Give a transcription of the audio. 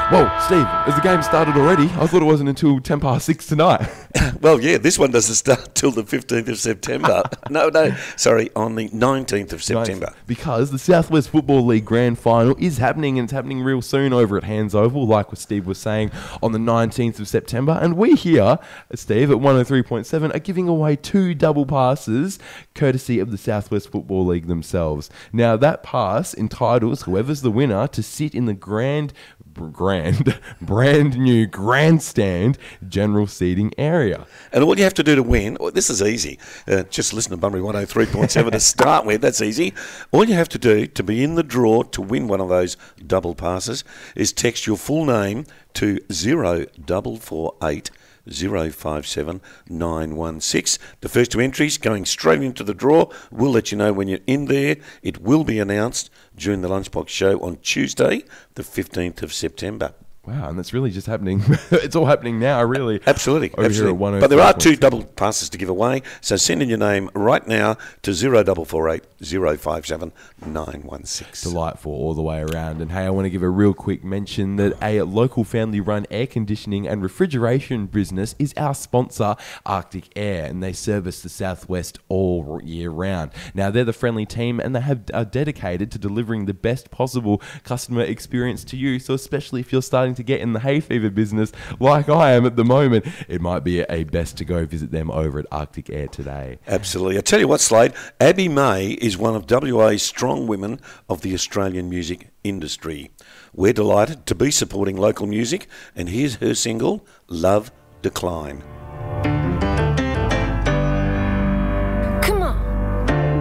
Whoa, Steve, has the game started already? I thought it wasn't until 10 past 6 tonight. Well, yeah, this one doesn't start till the 15th of September. No, sorry, on the 19th of September. Because the Southwest Football League Grand Final is happening, and it's happening real soon over at Hands Oval, like what Steve was saying, on the 19th of September. And we here, Steve, at 103.7, are giving away 2 double passes, courtesy of the Southwest Football League themselves. Now, that pass entitles whoever's the winner to sit in the brand new grandstand general seating area. And all you have to do to win, this is easy. Just listen to Bunbury 103.7 to start with. That's easy. All you have to do to be in the draw to win one of those double passes is text your full name to 0448 057 916. The first 2 entries going straight into the draw. We'll let you know when you're in there. It will be announced during the Lunchbox Show on Tuesday, the 15th of September. Wow, and that's really just happening. It's all happening now, really. Absolutely. But there are 2 double passes to give away, so send in your name right now to 0448 057 916. Delightful all the way around. And hey, I want to give a real quick mention that a local family-run air conditioning and refrigeration business is our sponsor, Arctic Air, and they service the Southwest all year round. Now, they're the friendly team, and they are dedicated to delivering the best possible customer experience to you, so especially if you're starting to get in the hay fever business like I am at the moment, it might be a best to go visit them over at Arctic Air today. Absolutely. I tell you what, Slade, Abby May is one of WA's strong women of the Australian music industry. We're delighted to be supporting local music, and here's her single, Love Decline.